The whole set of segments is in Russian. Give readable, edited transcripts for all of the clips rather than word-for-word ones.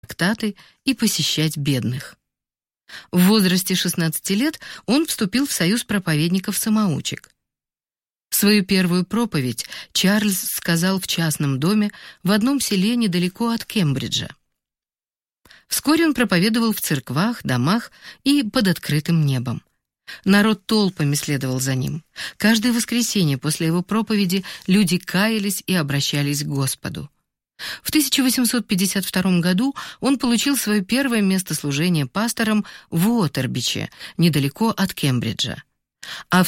трактаты и посещать бедных. В возрасте 16 лет он вступил в союз проповедников-самоучек. Свою первую проповедь Чарльз сказал в частном доме в одном селе недалеко от Кембриджа. Вскоре он проповедовал в церквах, домах и под открытым небом. Народ толпами следовал за ним. Каждое воскресенье после его проповеди люди каялись и обращались к Господу. В 1852 году он получил свое первое место служения пастором в Уотербиче, недалеко от Кембриджа. А в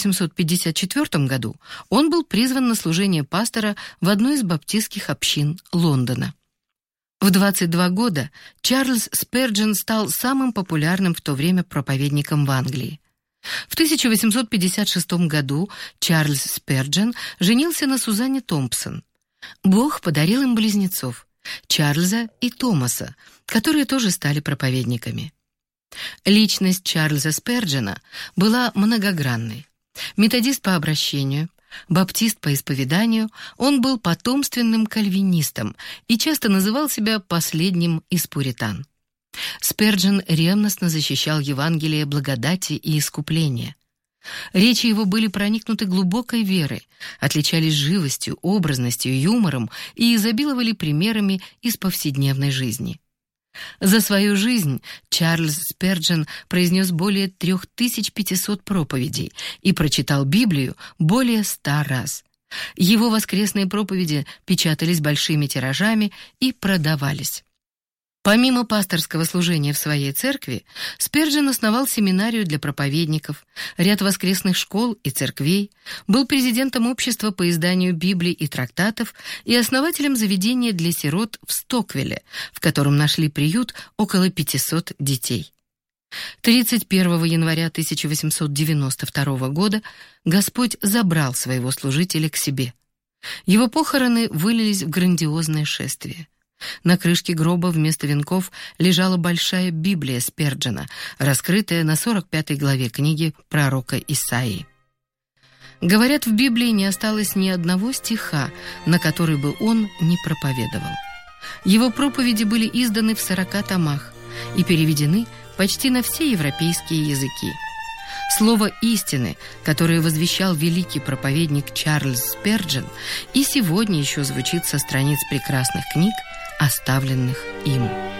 1854 году он был призван на служение пастора в одной из баптистских общин Лондона. В 22 года Чарльз Сперджен стал самым популярным в то время проповедником в Англии. В 1856 году Чарльз Сперджен женился на Сузанне Томпсон. Бог подарил им близнецов, Чарльза и Томаса, которые тоже стали проповедниками. Личность Чарльза Сперджена была многогранной. Методист по обращению, баптист по исповеданию, он был потомственным кальвинистом и часто называл себя последним из пуритан. Сперджен ревностно защищал Евангелие благодати и искупления. Речи его были проникнуты глубокой верой, отличались живостью, образностью, юмором и изобиловали примерами из повседневной жизни. За свою жизнь Чарльз Сперджен произнес более 3500 проповедей и прочитал Библию более 100 раз. Его воскресные проповеди печатались большими тиражами и продавались. Помимо пасторского служения в своей церкви, Сперджен основал семинарию для проповедников, ряд воскресных школ и церквей, был президентом общества по изданию Библий и трактатов и основателем заведения для сирот в Стоквилле, в котором нашли приют около 500 детей. 31 января 1892 года Господь забрал своего служителя к себе. Его похороны вылились в грандиозное шествие. На крышке гроба вместо венков лежала большая Библия Сперджена, раскрытая на 45 главе книги пророка Исаии. Говорят, в Библии не осталось ни одного стиха, на который бы он не проповедовал. Его проповеди были изданы в 40 томах и переведены почти на все европейские языки. Слово истины, которое возвещал великий проповедник Чарльз Сперджен, и сегодня еще звучит со страниц прекрасных книг, оставленных им.